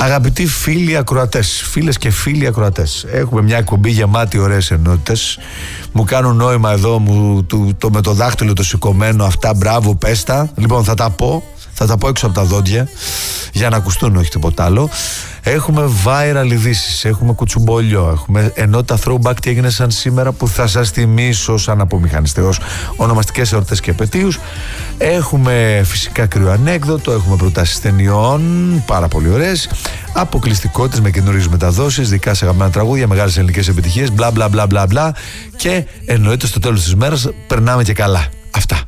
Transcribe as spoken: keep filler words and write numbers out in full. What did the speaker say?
Αγαπητοί φίλοι ακροατές, φίλες και φίλοι ακροατές, έχουμε μια εκπομπή γεμάτη ωραίες ενότητες. Μου κάνουν νόημα εδώ μου, το, το, με το δάχτυλο το σηκωμένο αυτά, μπράβο, πέστα. Λοιπόν, θα τα πω, θα τα πω έξω από τα δόντια για να ακουστούν, όχι τίποτα άλλο. Έχουμε viral ειδήσεις, έχουμε κουτσουμπολιό, έχουμε ενότητα throwback, τι έγινε σαν σήμερα, που θα σας θυμίσω σαν απομηχανιστέως, ονομαστικές εορτές και επετείους. Έχουμε φυσικά κρύο ανέκδοτο, έχουμε προτάσεις ταινιών, πάρα πολύ ωραίες, αποκλειστικότητες με καινούριες μεταδόσεις, δικά σε αγαπημένα τραγούδια, μεγάλες ελληνικές επιτυχίες, μπλα μπλα μπλα μπλα μπλα, και εννοείται στο τέλος της μέρας περνάμε και καλά. Αυτά.